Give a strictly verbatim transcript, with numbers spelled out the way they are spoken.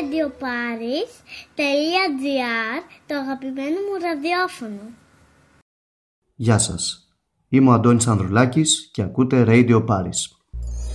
radio paris τελεία gr, το αγαπημένο μου ραδιόφωνο. Γεια σας, είμαι ο Αντώνης Ανδρουλάκης και ακούτε Radio Paris.